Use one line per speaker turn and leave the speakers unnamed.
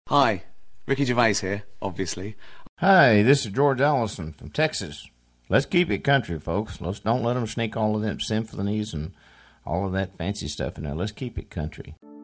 Hi, Ricky Gervais here, obviously.
Hi, this is George Allison from Texas. Let's keep it country, folks. Don't let them sneak all of them symphonies and all of that fancy stuff in there. Let's keep it country.